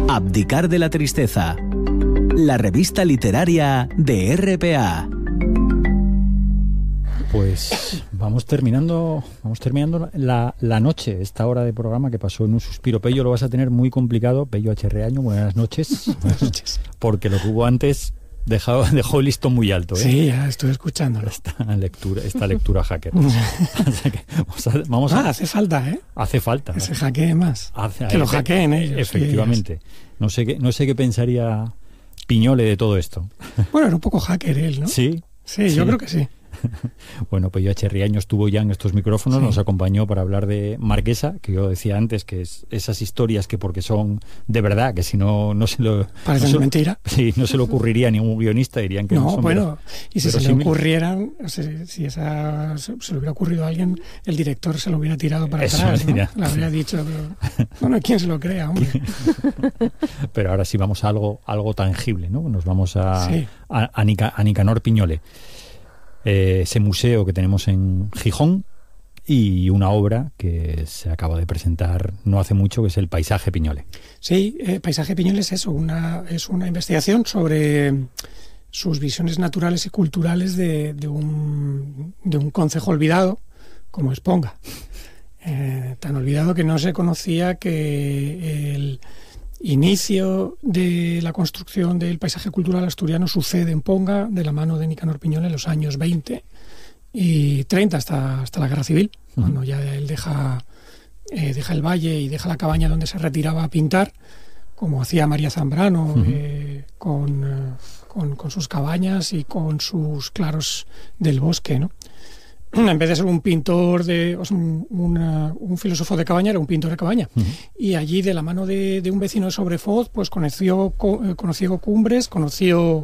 Abdicar de la tristeza. La revista literaria de RPA. Pues vamos terminando la noche, esta hora de programa que pasó en un suspiro. Pello, lo vas a tener muy complicado. Pello H. buenas noches. Buenas noches. Porque lo que hubo antes dejó el listón muy alto, ¿eh? Sí, ya estoy escuchándolo. Esta lectura hacker. O sea que vamos a... hace falta, ¿eh? Hace falta. Que se hackee más. Que lo hackeen ellos. Efectivamente. No sé qué pensaría Piñole de todo esto. Bueno, era un poco hacker él, ¿no? Sí. Sí, yo creo que sí. Bueno, pues H. Riaño estuvo ya en estos micrófonos, sí. Nos acompañó para hablar de Marquesa, que yo decía antes que es esas historias que porque son de verdad, que si no se lo... Parecen mentira. Sí, no se le ocurriría a ningún guionista, dirían que no son bueno, verdad. Y si se le ocurrieran, si se le hubiera ocurrido a alguien, el director se lo hubiera tirado para atrás, ¿no? Le habría dicho, bueno, ¿quién se lo crea, hombre? Pero ahora sí vamos a algo tangible, ¿no? Nos vamos a Nicanor Piñole. Ese museo que tenemos en Gijón y una obra que se acaba de presentar no hace mucho, que es el Paisaje Piñole. Sí, Paisaje Piñole es eso, es una investigación sobre sus visiones naturales y culturales de un concejo olvidado como es Ponga. Tan olvidado que no se conocía que el inicio de la construcción del paisaje cultural asturiano sucede en Ponga de la mano de Nicanor Piñole en los años 20 y 30 hasta la Guerra Civil, cuando ya él deja el valle y deja la cabaña donde se retiraba a pintar, como hacía María Zambrano, con sus cabañas y con sus claros del bosque, ¿no? En vez de ser un pintor, un filósofo de cabaña, era un pintor de cabaña. Y allí, de la mano de un vecino de Sobrefoz, pues conoció Cumbres, conoció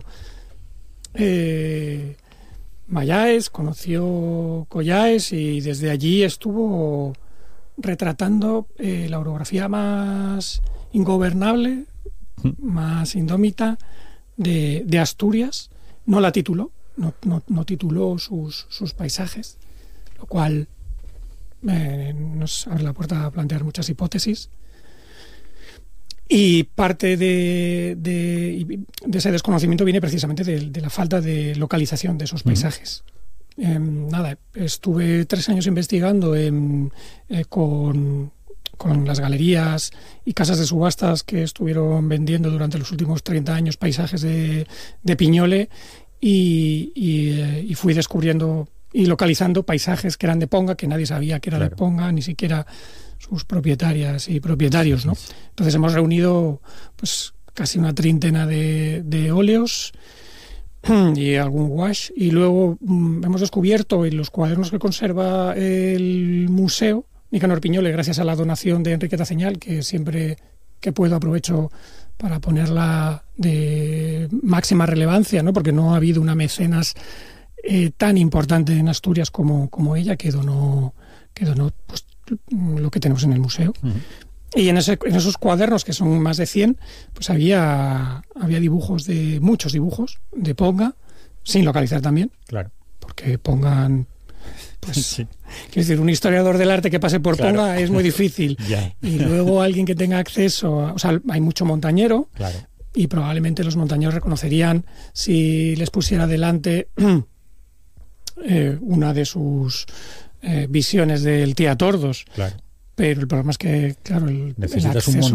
Mallaes, conoció Collaes, y desde allí estuvo retratando la orografía más ingobernable, más indómita de Asturias. No la tituló. No tituló sus paisajes, lo cual nos abre la puerta a plantear muchas hipótesis. Y parte de ese desconocimiento viene precisamente de la falta de localización de esos paisajes. Estuve 3 años investigando con las galerías y casas de subastas que estuvieron vendiendo durante los últimos 30 años paisajes de Piñole. Y fui descubriendo y localizando paisajes que eran de Ponga, que nadie sabía que era de Ponga, ni siquiera sus propietarias y propietarios, ¿no? Entonces hemos reunido pues casi una treintena de óleos y algún wash, y luego hemos descubierto en los cuadernos que conserva el museo Nicanor Piñole, gracias a la donación de Enrique Taceñal, que siempre que puedo aprovecho para ponerla de máxima relevancia, ¿no? Porque no ha habido una mecenas tan importante en Asturias como ella, que donó pues, lo que tenemos en el museo. Y en esos cuadernos, que son más de 100, pues había muchos dibujos de Ponga, sin localizar también. Claro. Porque Pongan... Pues, sí. Quiero decir, un historiador del arte que pase por Ponga es muy difícil. Y luego alguien que tenga acceso... O sea, hay mucho montañero, y probablemente los montañeros reconocerían si les pusiera delante una de sus visiones del Tía Tordos. Claro. Pero el problema es que, claro, el acceso...